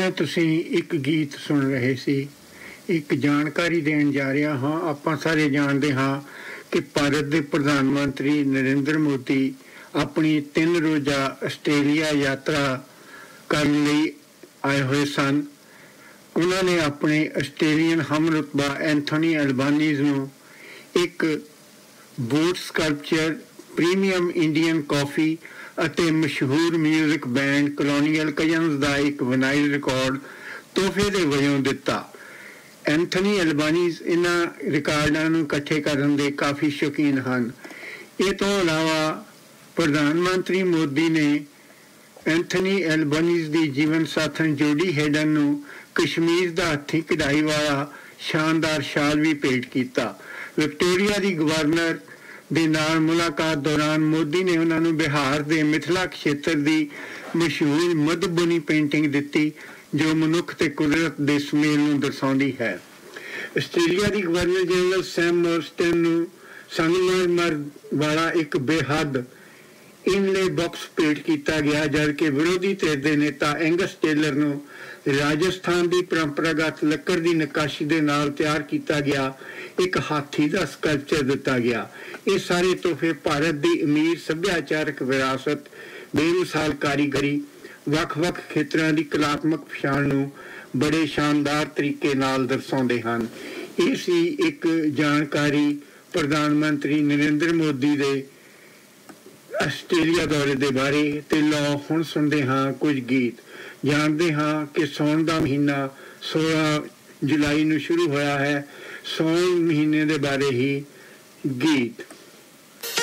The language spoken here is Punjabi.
ਪਹਿਲਾਂ ਤੁਸੀਂ ਇੱਕ ਗੀਤ ਸੁਣ ਰਹੇ ਸੀ। ਇੱਕ ਜਾਣਕਾਰੀ ਦੇਣ ਜਾ ਰਿਹਾ ਹਾਂ। ਆਪਾਂ ਸਾਰੇ ਜਾਣਦੇ ਹਾਂ ਕਿ ਭਾਰਤ ਦੇ ਪ੍ਰਧਾਨ ਮੰਤਰੀ ਨਰਿੰਦਰ ਮੋਦੀ ਆਪਣੀ 3 ਰੋਜ਼ਾ ਆਸਟ੍ਰੇਲੀਆ ਯਾਤਰਾ ਕਰਨ ਲਈ ਆਏ ਹੋਏ ਸਨ। ਉਹਨਾਂ ਨੇ ਆਪਣੇ ਆਸਟ੍ਰੇਲੀਅਨ ਹਮਰੁਤਬਾ ਐਂਥੋਨੀ ਐਲਬਾਨੀਜ਼ ਨੂੰ ਇੱਕ ਬੂਟ ਸਕਲਪਚਰ, ਪ੍ਰੀਮੀਅਮ ਇੰਡੀਅਨ ਕਾਫੀ ਅਤੇ ਮਸ਼ਹੂਰ ਮਿਊਜ਼ਿਕ ਬੈਂਡ ਕਲੋਨੀਅਲ ਕਜ਼ਨਜ਼ ਦਾ ਇੱਕ ਵਿਨਾਈਲ ਰਿਕਾਰਡ ਤੋਹਫੇ ਦੇ ਵਜੋਂ ਦਿੱਤਾ। ਐਂਥੋਨੀ ਐਲਬਾਨੀਜ਼ ਇਹਨਾਂ ਰਿਕਾਰਡਾਂ ਨੂੰ ਇਕੱਠੇ ਕਰਨ ਦੇ ਕਾਫੀ ਸ਼ੌਕੀਨ ਹਨ। ਇਹ ਤੋਂ ਇਲਾਵਾ ਪ੍ਰਧਾਨ ਮੰਤਰੀ ਮੋਦੀ ਨੇ ਐਂਥੋਨੀ ਐਲਬਾਨੀਜ਼ ਦੀ ਜੀਵਨ ਸਾਥਣ ਜੋਡੀ ਹੈਡਨ ਨੂੰ ਕਸ਼ਮੀਰ ਦਾ ਹੱਥੀਂ ਕਢਾਈ ਵਾਲਾ ਸ਼ਾਨਦਾਰ ਸ਼ਾਲ ਵੀ ਭੇਟ ਕੀਤਾ। ਵਿਕਟੋਰੀਆ ਦੀ ਗਵਰਨਰ ਦੇ ਨਾਲ ਮੁਲਾਕਾਤ ਦੌਰਾਨ ਮੋਦੀ ਨੇ ਉਹਨਾਂ ਨੂੰ ਬਿਹਾਰ ਦੇ ਮਿਥਿਲਾ ਖੇਤਰ ਦੀ ਮਸ਼ਹੂਰ ਮਧੁਬਨੀ ਪੇਂਟਿੰਗ ਦਿੱਤੀ, ਜੋ ਮਨੁੱਖ ਤੇ ਕੁਦਰਤ ਦੇ ਸੁਮੇਲ ਨੂੰ ਦਰਸਾਉਂਦੀ ਹੈ। ਆਸਟ੍ਰੇਲੀਆ ਦੀ ਗਵਰਨਰ ਜਨਰਲ ਸੈਮ ਮੋਰਸਟਨ ਨੂੰ ਸੰਗਮਰਮਰ ਵਾਲਾ ਇੱਕ ਬੇਹੱਦ ਇਨਲੇ ਬਾਕਸ ਭੇਟ ਕੀਤਾ ਗਿਆ, ਜਦਕਿ ਵਿਰੋਧੀ ਧਿਰ ਦੇ ਨੇਤਾ ਐਂਗਸ ਟੇਲਰ ਨੂੰ ਰਾਜਸਥਾਨ ਦੀ ਪਰੰਪਰਾਗਤ ਲੱਕੜ ਦੀ ਨਕਾਸ਼ੀ ਦੇ ਨਾਲ ਤਿਆਰ ਕੀਤਾ ਗਿਆ ਇੱਕ ਹਾਥੀ ਦਾ ਸਕਲਪਚਰ ਦਿੱਤਾ ਗਿਆ। ਇਹ ਸਾਰੇ ਤੋਹਫੇ ਭਾਰਤ ਦੀ ਅਮੀਰ ਸੱਭਿਆਚਾਰਕ ਵਿਰਾਸਤ, ਬੇਮਿਸਾਲ ਕਾਰੀਗਰੀ, ਵੱਖ-ਵੱਖ ਖੇਤਰਾਂ ਦੀ ਕਲਾਤਮਕ ਪਛਾਣ ਨੂੰ ਬੜੇ ਸ਼ਾਨਦਾਰ ਤਰੀਕੇ ਨਾਲ ਦਰਸਾਉਂਦੇ ਹਨ। ਇਹ ਸੀ ਇੱਕ ਜਾਣਕਾਰੀ ਪ੍ਰਧਾਨ ਮੰਤਰੀ ਨਰਿੰਦਰ ਮੋਦੀ ਦੇ ਆਸਟ੍ਰੇਲੀਆ ਦੌਰੇ ਦੇ ਬਾਰੇ। ਤੇ ਲਓ ਹੁਣ ਸੁਣਦੇ ਹਾਂ ਕੁਝ ਗੀਤ। ਜਾਣਦੇ ਹਾਂ ਕਿ ਸਾਉਣ ਦਾ ਮਹੀਨਾ 16 ਜੁਲਾਈ ਨੂੰ ਸ਼ੁਰੂ ਹੋਇਆ ਹੈ। ਸਾਉਣ ਮਹੀਨੇ ਦੇ ਬਾਰੇ ਹੀ ਗੀਤ।